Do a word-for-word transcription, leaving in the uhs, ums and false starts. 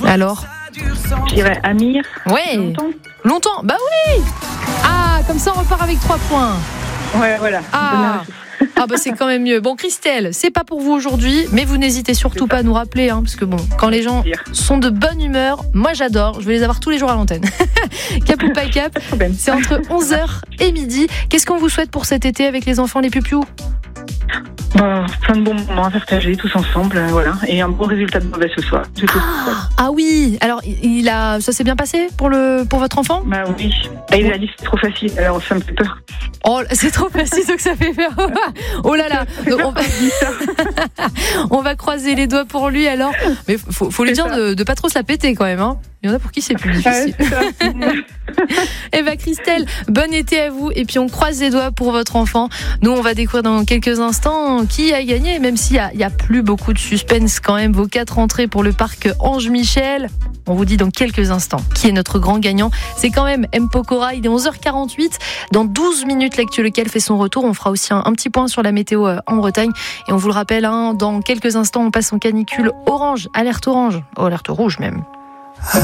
Alors Je dirais Amir. Ouais. Longtemps. Longtemps. Bah oui. Ah, comme ça on repart avec trois points. Ouais, voilà. Ah. Ah bah c'est quand même mieux. Bon Christelle, c'est pas pour vous aujourd'hui, mais vous n'hésitez surtout pas à nous rappeler, hein, parce que bon, quand les gens sont de bonne humeur, moi j'adore, je vais les avoir tous les jours à l'antenne. Cap ou pas cap, c'est entre onze heures et midi. Qu'est-ce qu'on vous souhaite pour cet été avec les enfants, les pupious ? Bon, plein de bons moments à partager tous ensemble, euh, voilà, et un bon résultat de brevet ce soir. C'est tout. Ah, ah oui, alors il a, ça s'est bien passé pour le, pour votre enfant ? Bah oui. Et il a dit que c'est trop facile, alors ça me fait peur. Oh, c'est trop facile, donc ça fait peur. Oh là là. Donc, on, va... on va croiser les doigts pour lui alors. Mais faut, faut lui dire de, de pas trop se la péter quand même, hein. Il y en a pour qui c'est plus difficile. Eh ben Christelle, bon été à vous. Et puis on croise les doigts pour votre enfant. Nous, on va découvrir dans quelques instants qui a gagné, même s'il n'y a, a plus beaucoup de suspense quand même. Vos quatre entrées pour le parc Ange Michel. On vous dit dans quelques instants qui est notre grand gagnant. C'est quand même M. Pokora. Il est onze heures quarante-huit. Dans douze minutes, l'actu local fait son retour. On fera aussi un, un petit point sur la météo en Bretagne. Et on vous le rappelle, hein, dans quelques instants, on passe en canicule orange, alerte orange, oh, alerte rouge même.